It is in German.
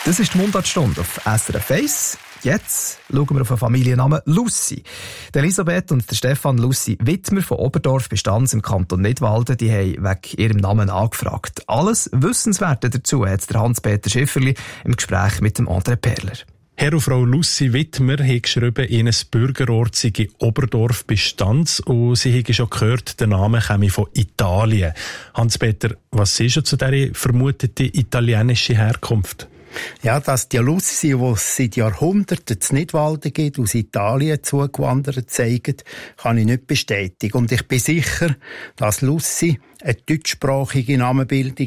Das ist die Mundartstunde auf SRF 1. Jetzt schauen wir auf den Familiennamen Lussi. Die Elisabeth und der Stefan Lussi Wittmer von Oberdorf bei Stanz im Kanton Nidwalden, die haben wegen ihrem Namen angefragt. Alles Wissenswerte dazu hat der Hans-Peter Schifferli im Gespräch mit dem André Perler. Herr und Frau Lussi Wittmer haben geschrieben, in ein Bürgerort sei Oberdorf bei Stanz und sie haben schon gehört, der Name käme von Italien. Hans-Peter, was ist schon zu dieser vermuteten italienischen Herkunft? Ja, dass die Lussi, die es seit Jahrhunderten zu Nidwalden gibt, aus Italien zugewandert zeigen, kann ich nicht bestätigen. Und ich bin sicher, dass Lussi eine deutschsprachige Namenbildung